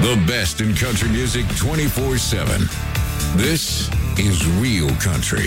The best in country music 24/7. This is Real Country.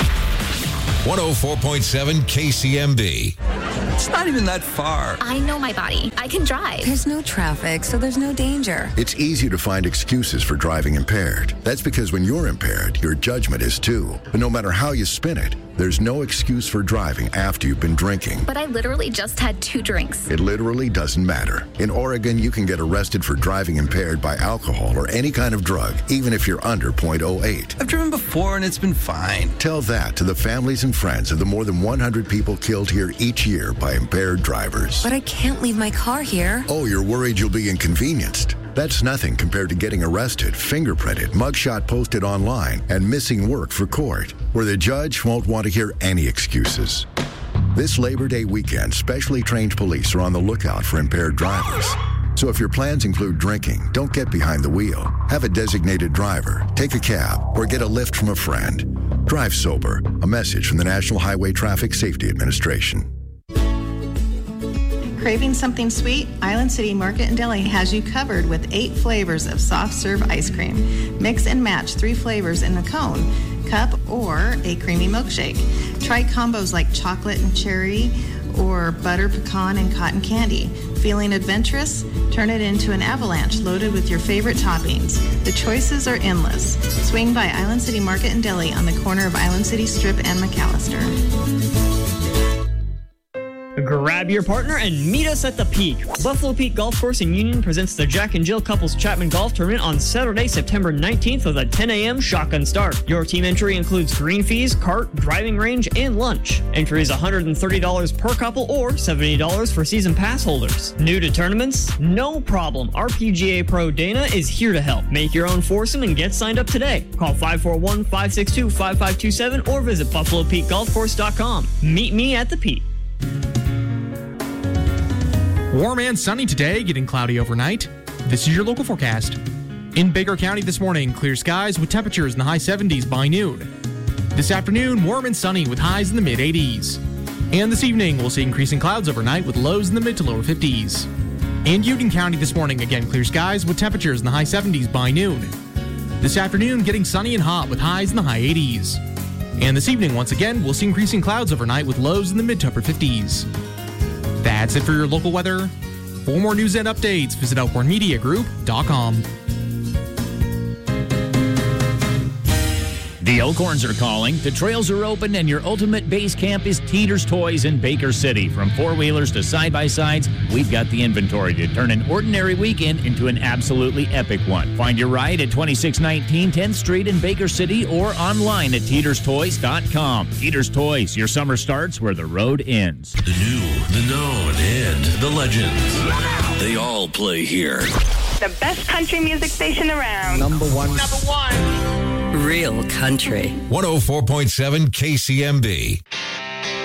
104.7 KCMB. It's not even that far. I know my body. I can drive. There's no traffic, so there's no danger. It's easy to find excuses for driving impaired. That's because when you're impaired, your judgment is too. But no matter how you spin it, there's no excuse for driving after you've been drinking. But I literally just had 2 drinks. It literally doesn't matter. In Oregon, you can get arrested for driving impaired by alcohol or any kind of drug, even if you're under .08. I've driven before and it's been fine. Tell that to the families and friends of the more than 100 people killed here each year by impaired drivers. But I can't leave my car here. Oh, you're worried you'll be inconvenienced? That's nothing compared to getting arrested, fingerprinted, mugshot posted online, and missing work for court, where the judge won't want to hear any excuses. This Labor Day weekend, specially trained police are on the lookout for impaired drivers. So if your plans include drinking, don't get behind the wheel. Have a designated driver, take a cab, or get a lift from a friend. Drive sober. A message from the National Highway Traffic Safety Administration. Craving something sweet? Island City Market and Deli has you covered with 8 flavors of soft serve ice cream. Mix and match 3 flavors in a cone, cup, or a creamy milkshake. Try combos like chocolate and cherry or butter pecan and cotton candy. Feeling adventurous? Turn it into an avalanche loaded with your favorite toppings. The choices are endless. Swing by Island City Market and Deli on the corner of Island City Strip and McAllister. Grab your partner and meet us at the Peak. Buffalo Peak Golf Course in Union presents the Jack and Jill Couples Chapman Golf Tournament on Saturday, September 19th with a 10 a.m. shotgun start. Your team entry includes green fees, cart, driving range, and lunch. Entry is $130 per couple or $70 for season pass holders. New to tournaments? No problem. Our PGA Pro Dana is here to help. Make your own foursome and get signed up today. Call 541-562-5527 or visit BuffaloPeakGolfCourse.com. Meet me at the Peak. Warm and sunny today, getting cloudy overnight. This is your local forecast. In Baker County this morning, clear skies with temperatures in the high 70s by noon. This afternoon, warm and sunny with highs in the mid-80s. And this evening, we'll see increasing clouds overnight with lows in the mid to lower 50s. In Union County this morning, again, clear skies with temperatures in the high 70s by noon. This afternoon, getting sunny and hot with highs in the high 80s. And this evening, once again, we'll see increasing clouds overnight with lows in the mid to upper 50s. That's it for your local weather. For more news and updates, visit elkhornmediagroup.com. The Elkhorns are calling, the trails are open, and your ultimate base camp is Teeter's Toys in Baker City. From four-wheelers to side-by-sides, we've got the inventory to turn an ordinary weekend into an absolutely epic one. Find your ride at 2619 10th Street in Baker City or online at TeetersToys.com. Teeter's Toys, your summer starts where the road ends. The new, the known, and the legends. They all play here. The best country music station around. Number one. Number one. Real Country. 104.7 KCMB.